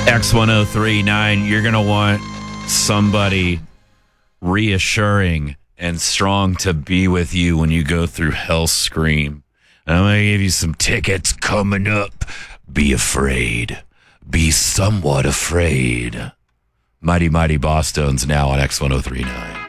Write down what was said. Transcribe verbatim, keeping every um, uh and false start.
X ten thirty-nine, you're going to want somebody reassuring and strong to be with you when you go through Hell Scream. I'm going to give you some tickets coming up. Be afraid. Be somewhat afraid. Mighty Mighty Bosstones now on X ten thirty-nine.